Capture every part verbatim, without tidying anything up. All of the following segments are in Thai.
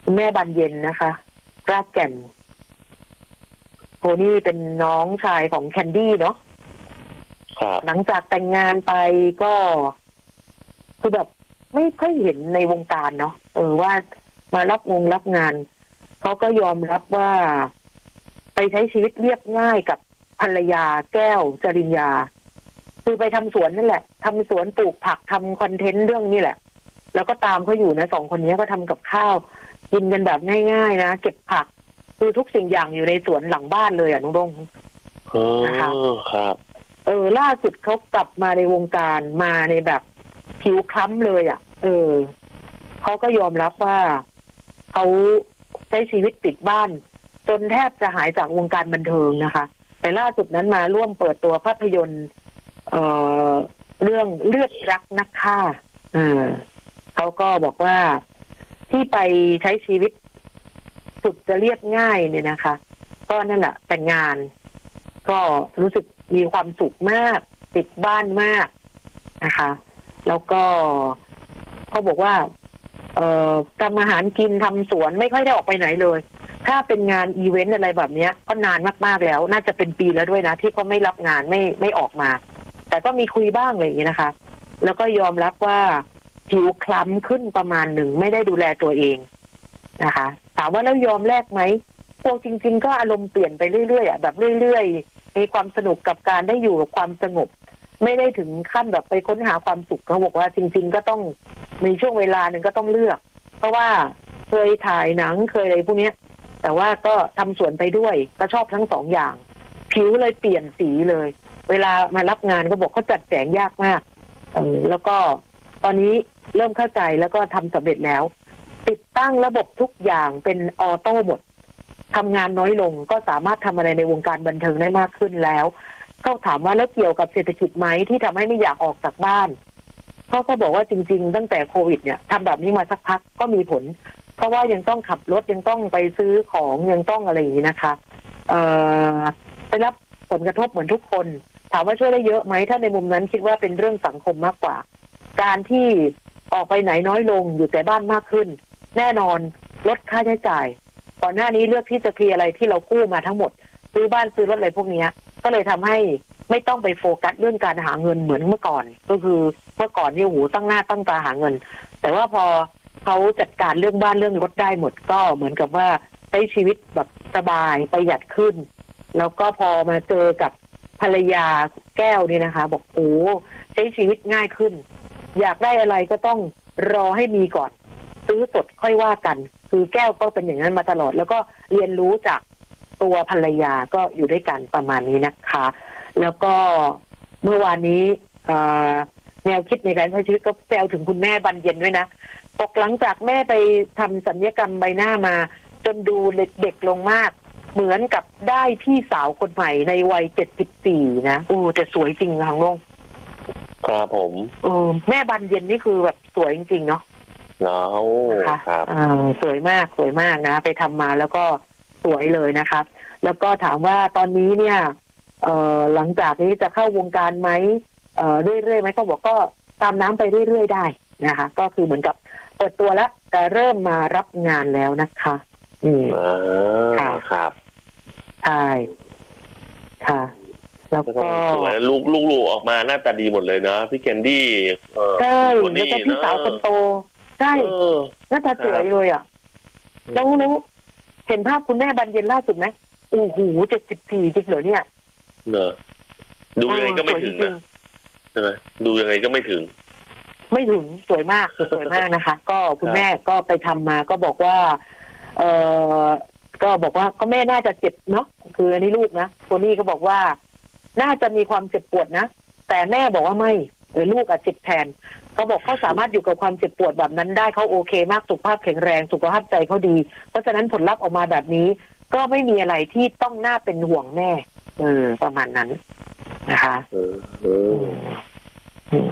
คุณแม่บานเย็นนะคะรากแก่นโทนี่เป็นน้องชายของแคนดี้เนาะหลังจากแต่งงานไปก็คือแบบไม่ค่อยเห็นในวงการเนาะเออว่ามารับงงรับงานเขาก็ยอมรับว่าไปใช้ชีวิตเรียบง่ายกับภรรยาแก้วจริญญาคือไปทำสวนนั่นแหละทำสวนปลูกผักทำคอนเทนต์เรื่องนี้แหละแล้วก็ตามเขาอยู่นะสองคนนี้ก็ทำกับข้าวกินกันแบบง่ายๆนะเก็บผักคือทุกสิ่งอย่างอยู่ในสวนหลังบ้านเลยอ่ะน้องดงนะคะครับเออล่าสุดเขากลับมาในวงการมาในแบบผิวคล้ำเลยอ่ะเออเขาก็ยอมรับว่าเขาใช้ชีวิตติดบ้านจนแทบจะหายจากวงการบันเทิงนะคะแต่ล่าสุดนั้นมาร่วมเปิดตัวภาพยนตร์เอ่อเรื่องเลือดรักนักฆ่าเออเขาก็บอกว่าที่ไปใช้ชีวิตสุดจะเรียบง่ายเนี่ยนะคะก็นั่นแหละแต่งงานก็รู้สึกมีความสุขมากติดบ้านมากนะคะแล้วก็เขาบอกว่าเอ่อทำอาหารกินทำสวนไม่ค่อยได้ออกไปไหนเลยถ้าเป็นงานอีเวนต์อะไรแบบนี้ก็นานมากๆแล้วน่าจะเป็นปีแล้วด้วยนะที่เขาไม่รับงานไม่ไม่ออกมาแต่ก็มีคุยบ้างอะไรอย่างนี้นะคะแล้วก็ยอมรับว่าผิวคล้ำขึ้นประมาณหนึ่งไม่ได้ดูแลตัวเองนะคะถามว่าแล้วยอมแลกไหมพวกจริงๆก็อารมณ์เปลี่ยนไปเรื่อยๆอ่ะแบบเรื่อยๆมีความสนุกกับการได้อยู่กับความสงบไม่ได้ถึงขั้นแบบไปค้นหาความสุขเขาบอกว่าจริงๆก็ต้องมีช่วงเวลาหนึ่งก็ต้องเลือกเพราะว่าเคยถ่ายหนังเคยอะไรพวกนี้แต่ว่าก็ทำสวนไปด้วยก็ชอบทั้งสองอย่างผิวเลยเปลี่ยนสีเลยเวลามารับงานก็บอกเขาจัดแสงยากมากเออแล้วก็ตอนนี้เริ่มเข้าใจแล้วก็ทำสำเร็จแล้วติดตั้งระบบทุกอย่างเป็นออโต้หมดทำงานน้อยลงก็สามารถทำอะไรในวงการบันเทิงได้มากขึ้นแล้วก็ถามว่าแล้วเกี่ยวกับเศรษฐกิจไหมที่ทำให้ไม่อยากออกจากบ้านเขาก็บอกว่าจริงๆตั้งแต่โควิดเนี่ยทำแบบนี้มาสักพักก็มีผลเพราะว่ายังต้องขับรถยังต้องไปซื้อของยังต้องอะไรอย่างนี้นะคะเอ่อได้รับผลกระทบเหมือนทุกคนถามว่าช่วยได้เยอะไหมถ้าในมุมนั้นคิดว่าเป็นเรื่องสังคมมากกว่าการที่ออกไปไหนน้อยลงอยู่แต่บ้านมากขึ้นแน่นอนลดค่าใช้จ่ายก่อนหน้านี้เลือกที่จะเคลียร์อะไรที่เรากู้มาทั้งหมดซื้อบ้านซื้อรถอะไรพวกนี้ก็เลยทำให้ไม่ต้องไปโฟกัสเรื่องการหาเงินเหมือนเมื่อก่อนก็คือเมื่อก่อนนี่โหตั้งหน้าตั้งตาหาเงินแต่ว่าพอเขาจัดการเรื่องบ้านเรื่องรถได้หมดก็เหมือนกับว่าใช้ชีวิตแบบสบายประหยัดขึ้นแล้วก็พอมาเจอกับภรรยาแก้วนี่นะคะบอกโอ้ใช้ชีวิตง่ายขึ้นอยากได้อะไรก็ต้องรอให้มีก่อนซื้อสดค่อยว่ากันคือแก้วก็เป็นอย่างนั้นมาตลอดแล้วก็เรียนรู้จากตัวภรรยาก็อยู่ด้วยกันประมาณนี้นะคะแล้วก็เมื่อวานนี้แนวคิดในการใช้ชีวิตก็แซวถึงคุณแม่บานเย็นด้วยนะตกหลังจากแม่ไปทำศัลยกรรมใบหน้ามาจนดูเด็กลงมากเหมือนกับได้พี่สาวคนใหม่ในวัยเจ็ดสิบสี่นะโอ้แต่สวยจริงค่ะลุงครับผมเออแม่บานเย็นนี่คือแบบสวยจริงๆเนาะเนาะครับอ่าสวยมากสวยมากนะไปทำมาแล้วก็สวยเลยนะคะแล้วก็ถามว่าตอนนี้เนี่ยเอ่อหลังจากนี้จะเข้าวงการไหมเอ่อเรื่อยๆไหมก็บอกก็ตามน้ำไปเรื่อยๆได้นะคะก็คือเหมือนกับเปิดตัวแล้วแต่เริ่มมารับงานแล้วนะคะอืมค่ะครับใช่ค่ะแล้วก็สวยลูกลูกลูกออกมาหน้าตาดีหมดเลยนะพี่แคนดี้ใช่แล้วก็พี่สาวคนโตใช่หน้าตาสวยเลยอ่ะแล้วแล้วเห็นภาพคุณแม่บานเย็นล่าสุดไหมโอ้โหเจ็ดสิบสี่จริงเหรอเนี่ยเนอะดูยังไงก็ไม่ถึงนะใช่ไหมดูยังไงก็ไม่ถึงไม่ถึงสวยมากสวยมากนะคะก็คุณแม่ก็ไปทำมาก็บอกว่าเออก็บอกว่าก็แม่น่าจะเจ็บเนาะคืออันนี้ลูกนะโทนี่ก็บอกว่าน่าจะมีความเจ็บปวดนะแต่แม่บอกว่าไม่หรือลูกอะเจ็บแทนเขาบอกเขาสามารถอยู่กับความเจ็บปวดแบบนั้นได้เขาโอเคมากสุขภาพแข็งแรงสุขภาพใจเขาดีเพราะฉะนั้นผลลัพธ์ออกมาแบบนี้ก็ไม่มีอะไรที่ต้องน่าเป็นห่วงแม่เออประมาณนั้นนะคะเออเออ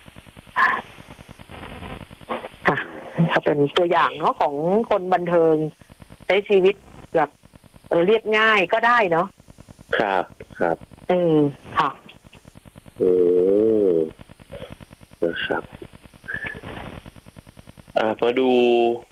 ค่ะก็เป็นตัวอย่างเนาะของคนบันเทิงใช้ชีวิตแบบเออเรียบง่ายก็ได้เนาะครับครับเออค่ะเออนะครับอ่ามาดู